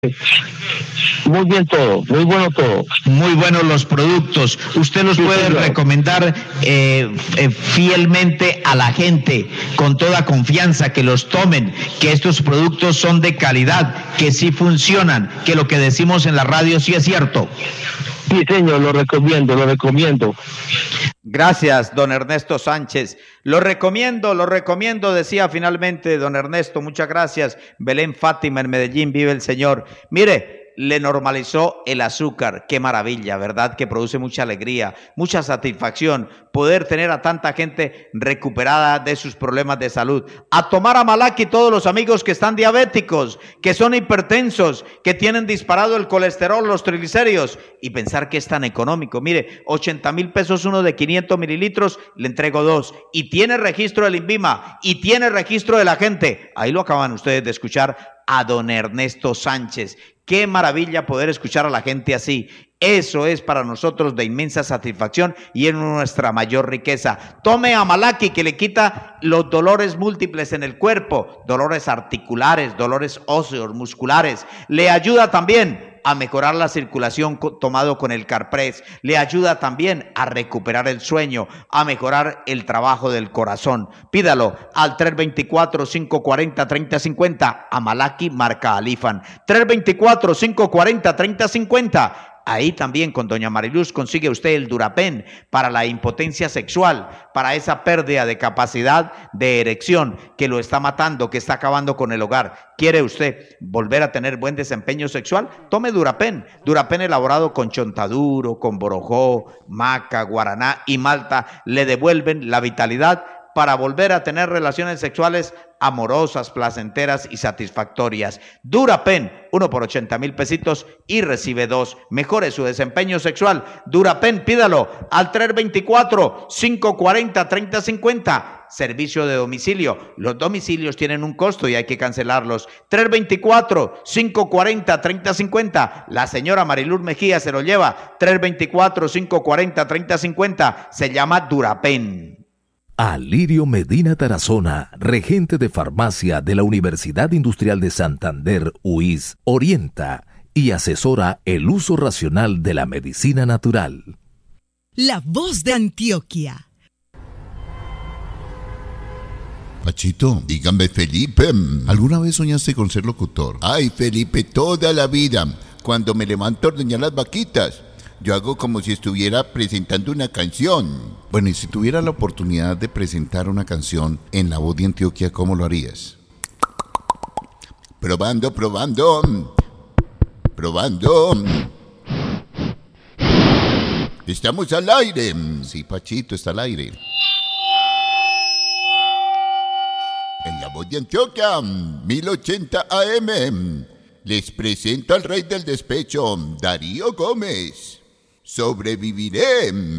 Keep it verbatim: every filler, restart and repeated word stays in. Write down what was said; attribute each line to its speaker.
Speaker 1: Muy bien todo, muy bueno todo.
Speaker 2: Muy buenos los productos. Usted los
Speaker 1: Sí,
Speaker 2: puede
Speaker 1: señor.
Speaker 2: recomendar eh, eh, fielmente a la gente, con toda confianza, que los tomen, que estos productos son de calidad, que sí funcionan, que lo que decimos en la radio sí es cierto.
Speaker 1: Sí, señor, lo recomiendo, lo recomiendo.
Speaker 3: Gracias, don Ernesto Sánchez. Lo recomiendo, lo recomiendo, decía finalmente don Ernesto. Muchas gracias. Belén Fátima en Medellín, vive el Señor. Mire, le normalizó el azúcar. Qué maravilla, ¿verdad? Que produce mucha alegría, mucha satisfacción poder tener a tanta gente recuperada de sus problemas de salud. A tomar Amalaki todos los amigos que están diabéticos, que son hipertensos, que tienen disparado el colesterol, los triglicéridos, y pensar que es tan económico. Mire, ochenta mil pesos uno de quinientos mililitros, le entrego dos, y tiene registro del INVIMA, y tiene registro de la gente. Ahí lo acaban ustedes de escuchar a don Ernesto Sánchez. Qué maravilla poder escuchar a la gente así. Eso es para nosotros de inmensa satisfacción y es nuestra mayor riqueza. Tome Amalaki, que le quita los dolores múltiples en el cuerpo, dolores articulares, dolores óseos, musculares. Le ayuda también a mejorar la circulación tomado con el Carpress. Le ayuda también a recuperar el sueño, a mejorar el trabajo del corazón. Pídalo al tres dos cuatro, cinco cuatro cero, tres cero cinco cero, Amalaki marca Alifan. tres dos cuatro, cinco cuatro cero, tres cero cinco cero. Ahí también con doña Mariluz consigue usted el Durapen para la impotencia sexual, para esa pérdida de capacidad de erección que lo está matando, que está acabando con el hogar. ¿Quiere usted volver a tener buen desempeño sexual? Tome Durapen. Durapen elaborado con chontaduro, con borojó, maca, guaraná y malta. Le devuelven la vitalidad para volver a tener relaciones sexuales amorosas, placenteras y satisfactorias. Durapen, uno por ochenta mil pesitos y recibe dos. Mejore su desempeño sexual. Durapen, pídalo al tres dos cuatro, cinco cuatro cero, tres cero cinco cero. Servicio de domicilio. Los domicilios tienen un costo y hay que cancelarlos. tres dos cuatro, cinco cuatro cero, tres cero cinco cero. La señora Mariluz Mejía se lo lleva. tres dos cuatro, cinco cuatro cero, tres cero cinco cero. Se llama Durapen.
Speaker 4: Alirio Medina Tarazona, regente de farmacia de la Universidad Industrial de Santander, U I S, orienta y asesora el uso racional de la medicina natural.
Speaker 5: La voz de Antioquia.
Speaker 6: Pachito, dígame, Felipe, ¿alguna vez soñaste con ser locutor? Ay, Felipe, toda la vida. Cuando me levanto a ordeñar las vaquitas, yo hago como si estuviera presentando una canción. Bueno, y si tuviera la oportunidad de presentar una canción en La Voz de Antioquia, ¿cómo lo harías? Probando, probando, probando. Estamos al aire. Sí, Pachito, está al aire. En La Voz de Antioquia, mil ochenta A M, les presento al rey del despecho, Darío Gómez. Sobreviviré.